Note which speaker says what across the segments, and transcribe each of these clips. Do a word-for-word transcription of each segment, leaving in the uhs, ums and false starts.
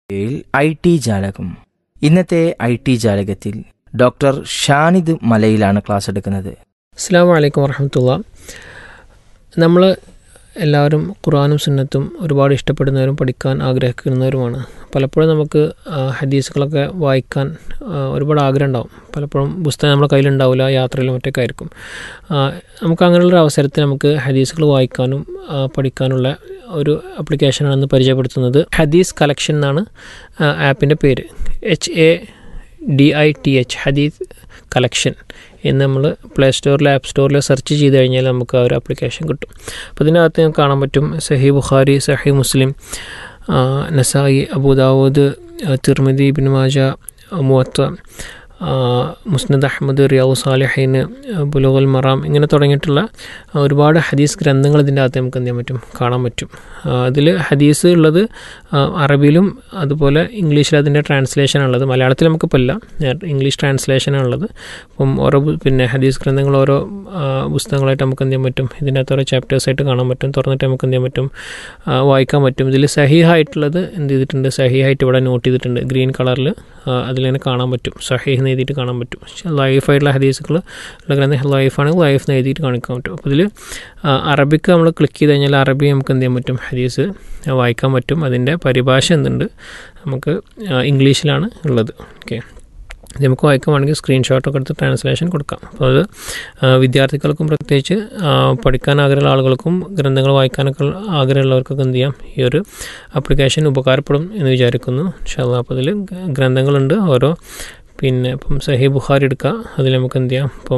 Speaker 1: I T ജാലകം. ഇന്നത്തെ I T ജാലകത്തിൽ doctor Shanid മലയിലാണ് class എടുക്കുന്നത്.
Speaker 2: അസ്സലാമു അലൈക്കും വറഹ്മത്തുള്ളാഹി. നമ്മൾ എല്ലാവരും ഖുർആനും സുന്നത്തും ഒരുപാട് ഇഷ്ടപ്പെടുന്നവരും പഠിക്കാൻ ആഗ്രഹിക്കുന്നവരുമാണ്. പലപ്പോഴും നമുക്ക് ഹദീസുകളൊക്കെ വായിക്കാൻ ഒരുപാട് ആഗ്രഹം ഉണ്ടാവും. പലപ്പോഴും പുസ്തകം നമ്മുടെ കയ്യിലുണ്ടാവില്ല, യാത്രയിലും മറ്റൊക്കെ ആയിരിക്കും. നമുക്ക് അങ്ങനെയുള്ളൊരു അവസരത്തിൽ നമുക്ക് ഹദീസുകൾ വായിക്കാനും പഠിക്കാനുള്ള ഒരു ആപ്ലിക്കേഷനാണെന്ന് പരിചയപ്പെടുത്തുന്നത്. ഹദീസ് കളക്ഷൻ എന്നാണ് ആപ്പിൻ്റെ പേര്. H A D I T H ഹദീസ് കളക്ഷൻ എന്ന് നമ്മൾ പ്ലേ സ്റ്റോറിൽ ആപ്പ് സ്റ്റോറിൽ സെർച്ച് ചെയ്ത് കഴിഞ്ഞാൽ നമുക്ക് ആ ഒരു ആപ്ലിക്കേഷൻ കിട്ടും. അപ്പോൾ ഇതിനകത്ത് നമുക്ക് കാണാൻ പറ്റും സഹീ ബുഖാരി, സഹീ മുസ്ലിം, നസായി, അബൂ ദാവൂദ്, തിർമിദി, ഇബ്നു മാജ, മുവത്ത, മുസ്നദ് അഹ്മദ്, റിയാദ് സാലിഹീൻ, ബുലൂഗുൽ മറാം, ഇങ്ങനെ തുടങ്ങിയിട്ടുള്ള ഒരുപാട് ഹദീസ് ഗ്രന്ഥങ്ങൾ ഇതിൻ്റെ അകത്ത് നമുക്ക് എന്ത് ചെയ്യാൻ പറ്റും, കാണാൻ പറ്റും. അതിൽ ഹദീസ് ഉള്ളത് അറബിയിലും അതുപോലെ ഇംഗ്ലീഷിൽ അതിൻ്റെ ട്രാൻസ്ലേഷനാണുള്ളത്. മലയാളത്തിൽ നമുക്കിപ്പോൾ ഇല്ല, ഇംഗ്ലീഷ് ട്രാൻസ്ലേഷനാണുള്ളത്. അപ്പം ഓരോ പിന്നെ ഹദീസ് ഗ്രന്ഥങ്ങൾ ഓരോ പുസ്തകങ്ങളായിട്ട് നമുക്ക് എന്ത് ചെയ്യാൻ പറ്റും, ഇതിൻ്റെ അകത്ത് ഓരോ ചാപ്റ്റേഴ്സായിട്ട് കാണാൻ പറ്റും. തുറന്നിട്ട് നമുക്ക് എന്ത് ചെയ്യാൻ പറ്റും, വായിക്കാൻ പറ്റും. ഇതിൽ സഹീഹായിട്ടുള്ളത് എന്ത് ചെയ്തിട്ടുണ്ട്, സഹീഹായിട്ട് ഇവിടെ നോട്ട് ചെയ്തിട്ടുണ്ട് ഗ്രീൻ കളറിൽ. അതിലിങ്ങനെ കാണാൻ പറ്റും, സഹീഹ് എന്ന് എഴുതിയിട്ട് കാണാൻ പറ്റും. ലൈഫായിട്ടുള്ള ഹദീസുകൾ ഉള്ള ഗ്രന്ഥം ലൈഫാണെങ്കിൽ ലൈഫ് എന്ന് എഴുതിയിട്ട് കാണിക്കാൻ പറ്റും. അപ്പോൾ ഇതിൽ അറബിക്ക് നമ്മൾ ക്ലിക്ക് ചെയ്ത് കഴിഞ്ഞാൽ അറബി നമുക്ക് എന്ത് ചെയ്യാൻ പറ്റും, ഹദീസ് വായിക്കാൻ പറ്റും. അതിൻ്റെ പരിഭാഷ എന്തുണ്ട്, നമുക്ക് ഇംഗ്ലീഷിലാണ് ഉള്ളത്. ഓക്കെ, ഇത് നമുക്ക് വായിക്കുവാണെങ്കിൽ സ്ക്രീൻഷോട്ടൊക്കെ എടുത്ത് ട്രാൻസ്ലേഷൻ കൊടുക്കാം. അപ്പോൾ അത് വിദ്യാർത്ഥികൾക്കും പ്രത്യേകിച്ച് പഠിക്കാൻ ആഗ്രഹമുള്ള ആളുകൾക്കും ഗ്രന്ഥങ്ങൾ വായിക്കാനൊക്കെ ആഗ്രഹമുള്ളവർക്കൊക്കെ എന്ത് ചെയ്യാം, ഈ ഒരു ആപ്ലിക്കേഷൻ ഉപകാരപ്പെടും എന്ന് വിചാരിക്കുന്നു. ഇൻഷാ അല്ലാഹ്. അപ്പോൾ അതിൽ ഗ്രന്ഥങ്ങളുണ്ട് ഓരോ. പിന്നെ ഇപ്പം സഹീഹ് ബുഖാരി എടുക്കുക, അതിൽ നമുക്ക് എന്ത് ചെയ്യാം, ഇപ്പം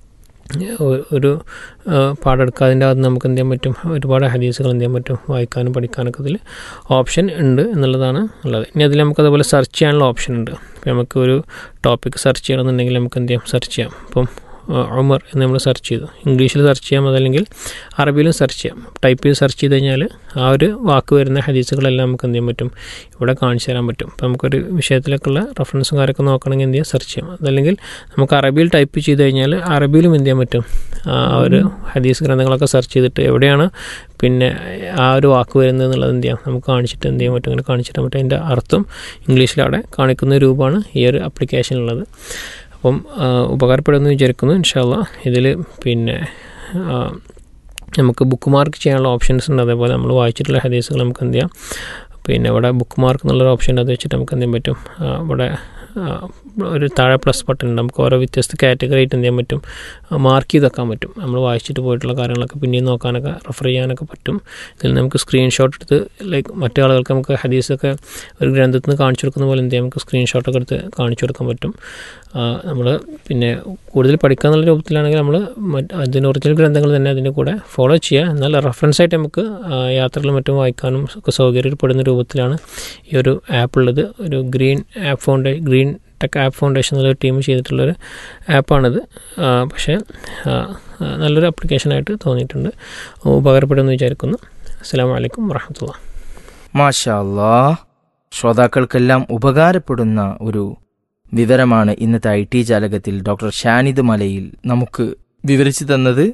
Speaker 2: ഒരു പാഠം എടുക്കുക, അതിൻ്റെ അകത്ത് നമുക്ക് എന്ത് ചെയ്യാൻ പറ്റും, ഒരുപാട് ഹദീസുകൾ എന്ത് ചെയ്യാൻ പറ്റും, വായിക്കാനും പഠിക്കാനൊക്കെ ഇതിൽ ഓപ്ഷൻ ഉണ്ട് എന്നുള്ളതാണ് ഉള്ളത്. ഇനി അതിൽ നമുക്ക് അതുപോലെ സെർച്ച് ചെയ്യാനുള്ള ഓപ്ഷൻ ഉണ്ട്. ഇപ്പോൾ നമുക്ക് ഒരു ടോപ്പിക് സെർച്ച് ചെയ്യണമെന്നുണ്ടെങ്കിൽ നമുക്ക് എന്ത് ചെയ്യാം, സെർച്ച് ചെയ്യാം. ഇപ്പം ഉമർ എന്ന് നമ്മൾ സെർച്ച് ചെയ്തു, ഇംഗ്ലീഷിൽ സെർച്ച് ചെയ്യാം, അതല്ലെങ്കിൽ അറബിയിലും സെർച്ച് ചെയ്യാം. ടൈപ്പ് ചെയ്ത് സെർച്ച് ചെയ്ത് കഴിഞ്ഞാൽ ആ ഒരു വാക്ക് വരുന്ന ഹദീസുകളെല്ലാം നമുക്ക് എന്ത് ചെയ്യാൻ പറ്റും, ഇവിടെ കാണിച്ചു തരാൻ പറ്റും. അപ്പോൾ നമുക്കൊരു വിഷയത്തിലേക്കുള്ള റെഫറൻസും കാര്യമൊക്കെ നോക്കണമെങ്കിൽ എന്ത് ചെയ്യാം, സെർച്ച് ചെയ്യാം. അതല്ലെങ്കിൽ നമുക്ക് അറബിയിൽ ടൈപ്പ് ചെയ്ത് കഴിഞ്ഞാൽ അറബിയിലും എന്ത് ചെയ്യാൻ പറ്റും, ആ ഒരു ഹദീസ് ഗ്രന്ഥങ്ങളൊക്കെ സെർച്ച് ചെയ്തിട്ട് എവിടെയാണ് പിന്നെ ആ ഒരു വാക്ക് വരുന്നത് എന്നുള്ളത് എന്ത് ചെയ്യാം, നമുക്ക് കാണിച്ചിട്ട് എന്ത് ചെയ്യാൻ പറ്റും, അങ്ങനെ കാണിച്ചിട്ട് പറ്റും. അതിൻ്റെ അർത്ഥം ഇംഗ്ലീഷിലവിടെ കാണിക്കുന്ന രൂപമാണ് ഈ ഒരു ആപ്ലിക്കേഷനുള്ളത്. അപ്പം ഉപകാരപ്പെടുമെന്ന് വിചാരിക്കുന്നു. ഇൻഷാ അല്ലാഹ്. ഇതിൽ പിന്നെ നമുക്ക് ബുക്ക് മാർക്ക് ചെയ്യാനുള്ള ഓപ്ഷൻസ് ഉണ്ട്. അതേപോലെ നമ്മൾ വായിച്ചിട്ടുള്ള ഹദീസുകൾ നമുക്ക് എന്ത് ചെയ്യാം, പിന്നെ ഇവിടെ ബുക്ക് മാർക്ക് എന്നുള്ളൊരു ഓപ്ഷൻ ഉണ്ട്. അത് വെച്ചിട്ട് നമുക്ക് എന്ത് ചെയ്യാൻ പറ്റും, ഇവിടെ ഒരു താഴെ പ്ലസ് ബട്ടൺ ഉണ്ട്. നമുക്ക് ഓരോ വ്യത്യസ്ത കാറ്റഗറി ആയിട്ട് എന്ത് ചെയ്യാൻ പറ്റും, മാർക്ക് ചെയ്ത് വെക്കാൻ പറ്റും. നമ്മൾ വായിച്ചിട്ട് പോയിട്ടുള്ള കാര്യങ്ങളൊക്കെ പിന്നെയും നോക്കാനൊക്കെ റെഫർ ചെയ്യാനൊക്കെ പറ്റും. ഇതിൽ നമുക്ക് സ്ക്രീൻഷോട്ട് എടുത്ത് ലൈക്ക് മറ്റു ആളുകൾക്ക് നമുക്ക് ഹദീസൊക്കെ ഒരു ഗ്രന്ഥത്തിൽ നിന്ന് കാണിച്ചു കൊടുക്കുന്ന പോലെ എന്ത് ചെയ്യാം, നമുക്ക് സ്ക്രീൻഷോട്ടൊക്കെ എടുത്ത് കാണിച്ചു കൊടുക്കാൻ പറ്റും. നമ്മൾ പിന്നെ കൂടുതൽ പഠിക്കുക എന്നുള്ള രൂപത്തിലാണെങ്കിൽ നമ്മൾ അതിൻ്റെ ഒറിജിനൽ ഗ്രന്ഥങ്ങൾ തന്നെ അതിൻ്റെ കൂടെ ഫോളോ ചെയ്യുക. എന്നാൽ റെഫറൻസായിട്ട് നമുക്ക് യാത്രകളും മറ്റും വായിക്കാനും ഒക്കെ സൗകര്യപ്പെടുന്ന രൂപത്തിലാണ് ഈ ഒരു ആപ്പ് ഉള്ളത്. ഒരു green app ഫൗണ്ടേ green tech app foundation എന്നുള്ള ടീം ചെയ്തിട്ടുള്ളൊരു ആപ്പാണിത്. പക്ഷേ നല്ലൊരു ആപ്ലിക്കേഷനായിട്ട് തോന്നിയിട്ടുണ്ട്. ഉപകാരപ്പെടുമെന്ന് വിചാരിക്കുന്നു. അസ്സലാമു അലൈക്കും വറഹ്മത്തുള്ളാഹി.
Speaker 1: മാഷാ അല്ലാഹ്. ശ്രോതാക്കൾക്കെല്ലാം ഉപകാരപ്പെടുന്ന ഒരു വിവരമാണ് ഇന്നത്തെ ഐ ടി ജാലകത്തിൽ ഡോക്ടർ ഷാനിദ് മലയിൽ നമുക്ക് വിവരിച്ചു തന്നത്.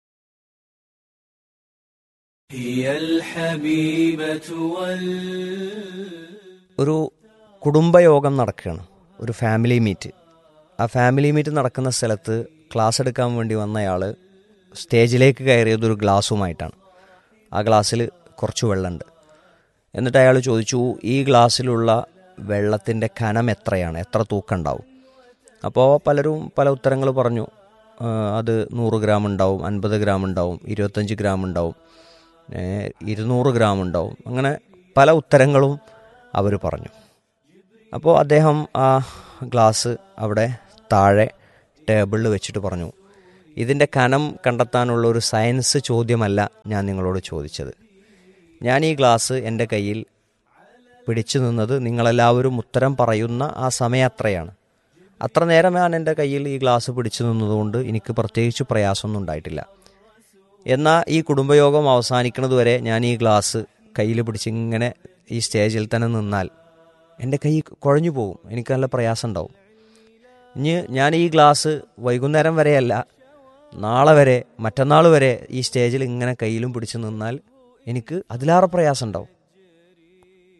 Speaker 3: ഒരു കുടുംബയോഗം നടക്കുകയാണ്, ഒരു ഫാമിലി മീറ്റ്. ആ ഫാമിലി മീറ്റ് നടക്കുന്ന സ്ഥലത്ത് ക്ലാസ് എടുക്കാൻ വേണ്ടി വന്നയാൾ സ്റ്റേജിലേക്ക് കയറിയത് ഒരു ഗ്ലാസ്സുമായിട്ടാണ്. ആ ഗ്ലാസ്സിൽ കുറച്ച് വെള്ളമുണ്ട്. എന്നിട്ട് അയാൾ ചോദിച്ചു, ഈ ഗ്ലാസ്സിലുള്ള വെള്ളത്തിൻ്റെ കനം എത്രയാണ്, എത്ര തൂക്കം ഉണ്ടാവും? അപ്പോൾ പലരും പല ഉത്തരങ്ങൾ പറഞ്ഞു. അത് നൂറ് ഗ്രാം ഉണ്ടാവും, അൻപത് ഗ്രാം ഉണ്ടാവും, ഇരുപത്തഞ്ച് ഗ്രാം ഉണ്ടാവും, ഇരുന്നൂറ് ഗ്രാം ഉണ്ടാവും. അങ്ങനെ പല ഉത്തരങ്ങളും അവർ പറഞ്ഞു. അപ്പോൾ അദ്ദേഹം ആ ഗ്ലാസ് അവിടെ താഴെ ടേബിളിൽ വെച്ചിട്ട് പറഞ്ഞു, ഇതിൻ്റെ കനം കണ്ടെത്താനുള്ള ഒരു സയൻസ് ചോദ്യമല്ല ഞാൻ നിങ്ങളോട് ചോദിച്ചത്. ഞാൻ ഈ ഗ്ലാസ് എൻ്റെ കയ്യിൽ പിടിച്ചു നിന്നത് നിങ്ങളെല്ലാവരും ഉത്തരം പറയുന്ന ആ സമയം അത്രയാണ്. അത്ര നേരം ഞാൻ എൻ്റെ കയ്യിൽ ഈ ഗ്ലാസ് പിടിച്ചു നിന്നതുകൊണ്ട് എനിക്ക് പ്രത്യേകിച്ച് പ്രയാസമൊന്നും ഉണ്ടായിട്ടില്ല. എന്നാൽ ഈ കുടുംബയോഗം അവസാനിക്കുന്നത് വരെ ഞാൻ ഈ ഗ്ലാസ് കയ്യിൽ പിടിച്ചിങ്ങനെ ഈ സ്റ്റേജിൽ തന്നെ നിന്നാൽ എൻ്റെ കൈ കുഴഞ്ഞു പോകും, എനിക്ക് നല്ല പ്രയാസം ഉണ്ടാവും. ഇനി ഞാൻ ഈ ഗ്ലാസ് വൈകുന്നേരം വരെയല്ല, നാളെ വരെ മറ്റന്നാൾ വരെ ഈ സ്റ്റേജിൽ ഇങ്ങനെ കയ്യിലും പിടിച്ചു നിന്നാൽ എനിക്ക് അതിലേറെ പ്രയാസം ഉണ്ടാവും.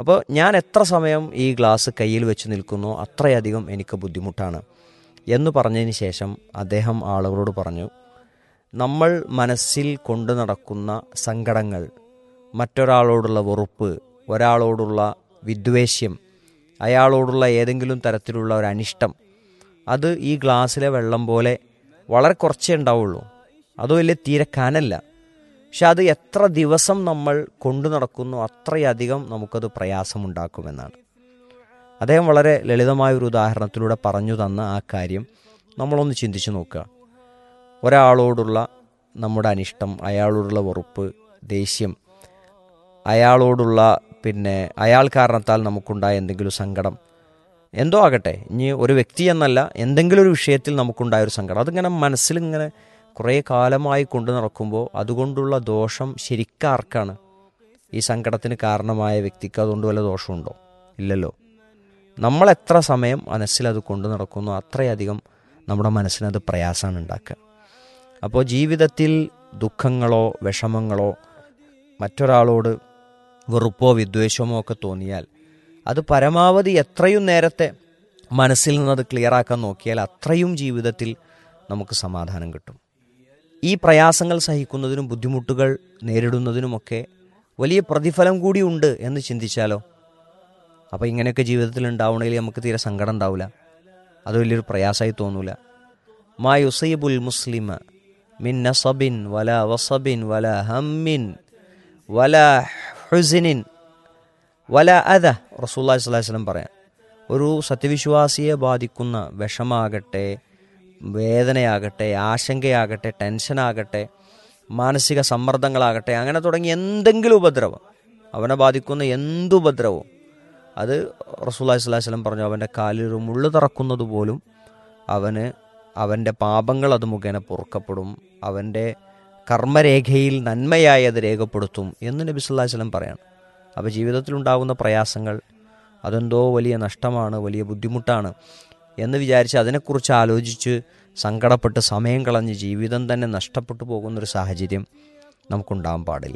Speaker 3: അപ്പോൾ ഞാൻ എത്ര സമയം ഈ ഗ്ലാസ് കയ്യിൽ വെച്ച് നിൽക്കുന്നോ അത്രയധികം എനിക്ക് ബുദ്ധിമുട്ടാണ് എന്ന് പറഞ്ഞതിന് ശേഷം അദ്ദേഹം ആളുകളോട് പറഞ്ഞു, നമ്മൾ മനസ്സിൽ കൊണ്ടു നടക്കുന്ന സങ്കടങ്ങൾ, മറ്റൊരാളോടുള്ള വെറുപ്പ്, ഒരാളോടുള്ള വിദ്വേഷ്യം, അയാളോടുള്ള ഏതെങ്കിലും തരത്തിലുള്ള ഒരു അനിഷ്ടം, അത് ഈ ഗ്ലാസ്സിലെ വെള്ളം പോലെ വളരെ കുറച്ചേ ഉണ്ടാവുള്ളൂ. അത് വലിയ തീരെ കനല്ല. പക്ഷെ അത് എത്ര ദിവസം നമ്മൾ കൊണ്ടു നടക്കുന്നു അത്രയധികം നമുക്കത് പ്രയാസമുണ്ടാക്കുമെന്നാണ്. അദ്ദേഹം വളരെ ലളിതമായൊരു ഉദാഹരണത്തിലൂടെ പറഞ്ഞു തന്ന ആ കാര്യം നമ്മളൊന്ന് ചിന്തിച്ച് നോക്കുക. ഒരാളോടുള്ള നമ്മുടെ അനിഷ്ടം, അയാളോടുള്ള വെറുപ്പ്, ദേഷ്യം, അയാളോടുള്ള പിന്നെ അയാൾ കാരണത്താൽ നമുക്കുണ്ടായ എന്തെങ്കിലും സങ്കടം, എന്തോ ആകട്ടെ, ഇനി ഒരു വ്യക്തി എന്നല്ല, എന്തെങ്കിലും ഒരു വിഷയത്തിൽ നമുക്കുണ്ടായൊരു സങ്കടം, അതിങ്ങനെ മനസ്സിലിങ്ങനെ കുറേ കാലമായി കൊണ്ടു നടക്കുമ്പോൾ അതുകൊണ്ടുള്ള ദോഷം ശരിക്കാർക്കാണ്? ഈ സങ്കടത്തിന് കാരണമായ വ്യക്തിക്ക് അതുകൊണ്ട് വല്ല ദോഷമുണ്ടോ? ഇല്ലല്ലോ. നമ്മൾ എത്ര സമയം മനസ്സിലത് കൊണ്ടു നടക്കുന്നു അത്രയധികം നമ്മുടെ മനസ്സിനത് പ്രയാസമാണ് ഉണ്ടാക്കുക. അപ്പോൾ ജീവിതത്തിൽ ദുഃഖങ്ങളോ വിഷമങ്ങളോ മറ്റൊരാളോട് വെറുപ്പോ വിദ്വേഷമോ ഒക്കെ തോന്നിയാൽ അത് പരമാവധി എത്രയും നേരത്തെ മനസ്സിൽ നിന്നത് ക്ലിയറാക്കാൻ നോക്കിയാൽ അത്രയും ജീവിതത്തിൽ നമുക്ക് സമാധാനം കിട്ടും. ഈ പ്രയാസങ്ങൾ സഹിക്കുന്നതിനും ബുദ്ധിമുട്ടുകൾ നേരിടുന്നതിനുമൊക്കെ വലിയ പ്രതിഫലം കൂടി ഉണ്ട് എന്ന് ചിന്തിച്ചാലോ? അപ്പോൾ ഇങ്ങനെയൊക്കെ ജീവിതത്തിൽ ഉണ്ടാവണമെങ്കിൽ നമുക്ക് തീരെ സങ്കടം ഉണ്ടാവില്ല, അത് വലിയൊരു പ്രയാസമായി തോന്നൂല. മാ യുസീബുൽ മുസ്ലിമ മിൻ നസബിൻ വല വസബിൻ വല ഹമ്മിൻ വല ഹുസ്നിൻ വല അദ. റസൂലുള്ളാഹി സ്വല്ലല്ലാഹു അലൈഹി വസല്ലം പറയാം, ഒരു സത്യവിശ്വാസിയെ ബാധിക്കുന്ന വിഷമാകട്ടെ, വേദനയാകട്ടെ, ആശങ്കയാകട്ടെ, ടെൻഷനാകട്ടെ, മാനസിക സമ്മർദ്ദങ്ങളാകട്ടെ, അങ്ങനെ തുടങ്ങി എന്തെങ്കിലും ഉപദ്രവം, അവനെ ബാധിക്കുന്ന എന്തുപദ്രവവും, അത് റസൂലുള്ളാഹി സ്വല്ലല്ലാഹു അലൈഹി വസല്ലം പറഞ്ഞു, അവൻ്റെ കാലിൽ ഒരു മുള്ളു തറക്കുന്നത് പോലും അവന് അവൻ്റെ പാപങ്ങൾ അത് മുഖേന പൊറുക്കപ്പെടും, അവൻ്റെ കർമ്മരേഖയിൽ നന്മയായി അത് രേഖപ്പെടുത്തും എന്ന് നബി സല്ലല്ലാഹു അലൈഹി വസല്ലം പറയാണ്. അപ്പോൾ ജീവിതത്തിലുണ്ടാകുന്ന പ്രയാസങ്ങൾ അതെന്തോ വലിയ നഷ്ടമാണ്, വലിയ ബുദ്ധിമുട്ടാണ് എന്ന് വിചാരിച്ച് അതിനെക്കുറിച്ച് ആലോചിച്ച് സങ്കടപ്പെട്ട് സമയം കളഞ്ഞ് ജീവിതം തന്നെ നഷ്ടപ്പെട്ടു പോകുന്നൊരു സാഹചര്യം നമുക്കുണ്ടാകാൻ പാടില്ല.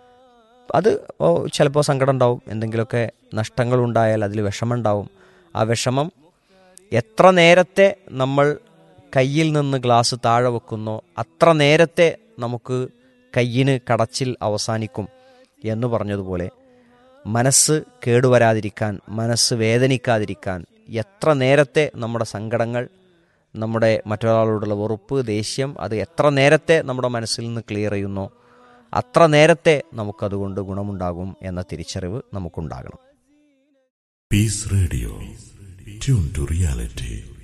Speaker 3: അത് ചിലപ്പോൾ സങ്കടം ഉണ്ടാവും, എന്തെങ്കിലുമൊക്കെ നഷ്ടങ്ങളുണ്ടായാൽ അതിൽ വിഷമമുണ്ടാവും. ആ വിഷമം എത്ര നേരത്തെ നമ്മൾ കയ്യിൽ നിന്ന് ഗ്ലാസ് താഴെ വെക്കുന്നോ അത്ര നേരത്തെ നമുക്ക് കയ്യിന് കടച്ചിൽ അവസാനിക്കും എന്ന് പറഞ്ഞതുപോലെ മനസ്സ് കേടുവരാതിരിക്കാൻ, മനസ്സ് വേദനിക്കാതിരിക്കാൻ എത്ര നേരത്തെ നമ്മുടെ സങ്കടങ്ങൾ, നമ്മുടെ മറ്റൊരാളോടുള്ള വെറുപ്പ്, ദേഷ്യം, അത് എത്ര നേരത്തെ നമ്മുടെ മനസ്സിൽ നിന്ന് ക്ലിയർ ചെയ്യുന്നോ അത്ര നേരത്തെ നമുക്കതുകൊണ്ട് ഗുണമുണ്ടാകും എന്ന തിരിച്ചറിവ് നമുക്കുണ്ടാകണം.
Speaker 4: Piece radio, tune to reality.